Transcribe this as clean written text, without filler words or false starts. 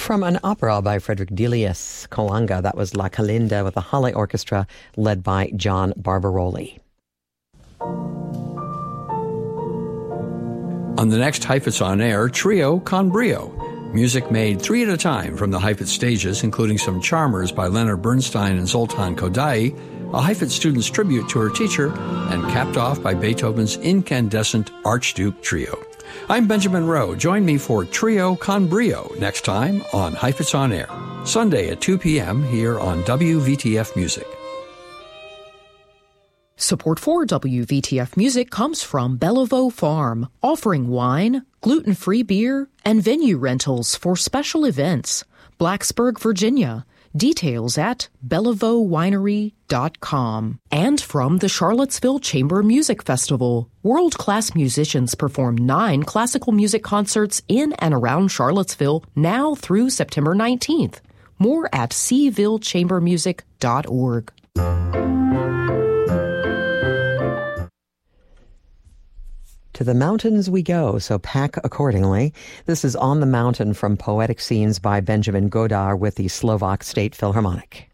From an opera by Frederick Delius, Colanga, that was La Calinda with the Halle Orchestra led by John Barbaroli. On the next Heifetz On Air, Trio Con Brio. Music made 3 at a time from the Heifetz stages, including some charmers by Leonard Bernstein and Zoltan Kodaly, a Heifetz student's tribute to her teacher, and capped off by Beethoven's incandescent Archduke Trio. I'm Benjamin Rowe. Join me for Trio Con Brio next time on Heifetz On Air, Sunday at 2 p.m. here on WVTF Music. Support for WVTF Music comes from Bellevaux Farm, offering wine, gluten-free beer, and venue rentals for special events. Blacksburg, Virginia. Details at BellevauxWinery.com. And from the Charlottesville Chamber Music Festival. World-class musicians perform 9 classical music concerts in and around Charlottesville now through September 19th. More at sevillechambermusic.org. To the mountains we go, so pack accordingly. This is On the Mountain from Poetic Scenes by Benjamin Godard with the Slovak State Philharmonic.